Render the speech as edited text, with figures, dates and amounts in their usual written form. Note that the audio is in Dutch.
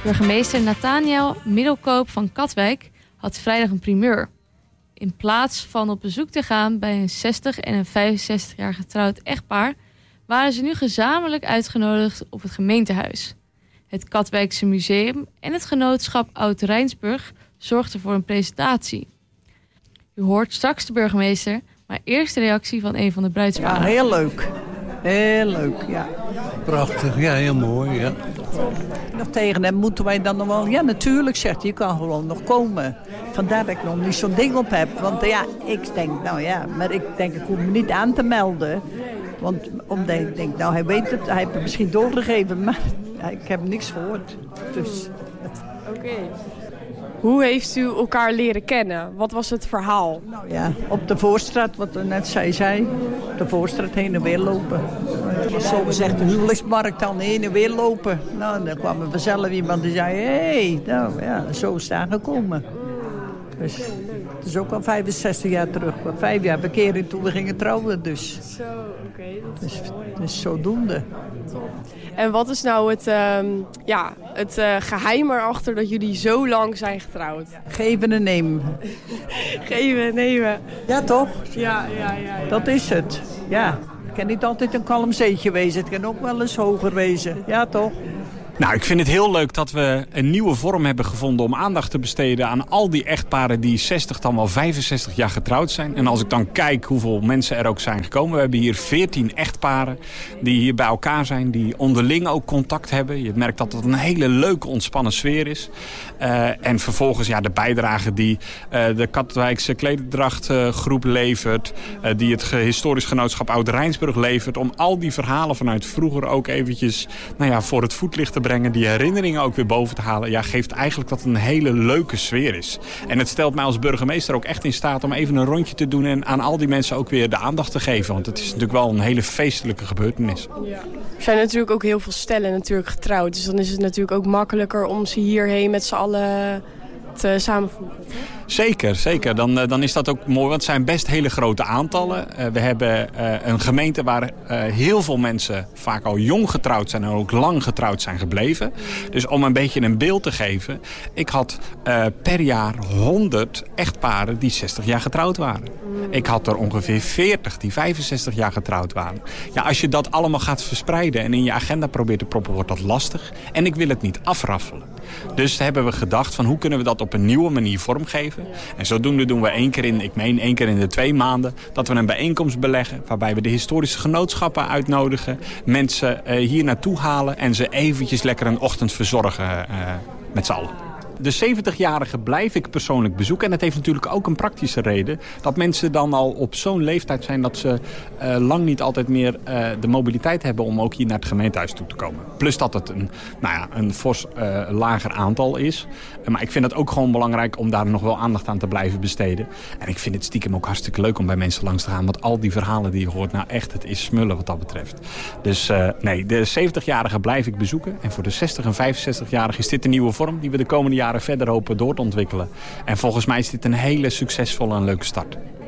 Burgemeester Nathaniel Middelkoop van Katwijk had vrijdag een primeur. In plaats van op bezoek te gaan bij een 60 en een 65 jaar getrouwd echtpaar, waren ze nu gezamenlijk uitgenodigd op het gemeentehuis. Het Katwijkse Museum en het genootschap Oud-Rijnsburg zorgden voor een presentatie. U hoort straks de burgemeester, maar eerst de reactie van een van de bruidsparen. Ja, heel leuk. Heel leuk, ja. Prachtig, ja, heel mooi, ja. Nog tegen hem moeten wij dan nog wel... Ja, natuurlijk, zegt hij, je kan gewoon nog komen. Vandaar dat ik nog niet zo'n ding op heb. Want ja, ik denk, nou ja, maar ik denk, ik hoef me niet aan te melden. Want omdat ik denk, nou, hij weet het, hij heeft het misschien doorgegeven, maar ik heb niks gehoord. Dus... Oké. Hoe heeft u elkaar leren kennen? Wat was het verhaal? Nou ja, op de Voorstraat, wat net zei. Op de Voorstraat heen en weer lopen. Het was zo gezegd de huwelijksmarkt dan heen en weer lopen. Nou, dan kwam er vanzelf iemand die zei, hé, nou ja, zo is het aangekomen. Dus het is ook al 65 jaar terug. 5 jaar verkering toen we gingen trouwen, dus. Zo, oké, dat is mooi. Dus zodoende. En wat is nou het geheim erachter dat jullie zo lang zijn getrouwd? Geven en nemen. Geven en nemen. Ja, toch? Ja. Dat is het. Ja. Het kan niet altijd een kalm zeetje wezen. Het kan ook wel eens hoger wezen. Ja, toch? Nou, ik vind het heel leuk dat we een nieuwe vorm hebben gevonden om aandacht te besteden aan al die echtparen die 60 dan wel 65 jaar getrouwd zijn. En als ik dan kijk hoeveel mensen er ook zijn gekomen. We hebben hier 14 echtparen die hier bij elkaar zijn, die onderling ook contact hebben. Je merkt dat het een hele leuke, ontspannen sfeer is. En vervolgens de bijdrage die de Katwijkse Klederdrachtgroep levert, die het historisch genootschap Oud-Rijnsburg levert, om al die verhalen vanuit vroeger ook eventjes voor het voetlicht te brengen, die herinneringen ook weer boven te halen, geeft eigenlijk dat het een hele leuke sfeer is. En het stelt mij als burgemeester ook echt in staat om even een rondje te doen en aan al die mensen ook weer de aandacht te geven. Want het is natuurlijk wel een hele feestelijke gebeurtenis. Ja. Er zijn natuurlijk ook heel veel stellen getrouwd. Dus dan is het natuurlijk ook makkelijker om ze hierheen met z'n allen te samenvoegen. Zeker. Dan is dat ook mooi, want het zijn best hele grote aantallen. We hebben een gemeente waar heel veel mensen vaak al jong getrouwd zijn en ook lang getrouwd zijn gebleven. Dus om een beetje een beeld te geven, ik had per jaar 100 echtparen die 60 jaar getrouwd waren. Ik had er ongeveer 40 die 65 jaar getrouwd waren. Ja, als je dat allemaal gaat verspreiden en in je agenda probeert te proppen, wordt dat lastig. En ik wil het niet afraffelen. Dus hebben we gedacht van hoe kunnen we dat op een nieuwe manier vormgeven. En zodoende doen we één keer in de 2 maanden, dat we een bijeenkomst beleggen waarbij we de historische genootschappen uitnodigen, mensen hier naartoe halen en ze eventjes lekker een ochtend verzorgen met z'n allen. De 70-jarige blijf ik persoonlijk bezoeken. En dat heeft natuurlijk ook een praktische reden. Dat mensen dan al op zo'n leeftijd zijn dat ze lang niet altijd meer de mobiliteit hebben om ook hier naar het gemeentehuis toe te komen. Plus dat het een fors lager aantal is. Maar ik vind het ook gewoon belangrijk om daar nog wel aandacht aan te blijven besteden. En ik vind het stiekem ook hartstikke leuk om bij mensen langs te gaan. Want al die verhalen die je hoort, het is smullen wat dat betreft. Dus de 70-jarige blijf ik bezoeken. En voor de 60 en 65-jarige is dit een nieuwe vorm die we de komende jaren verder hopen door te ontwikkelen. En volgens mij is dit een hele succesvolle en leuke start.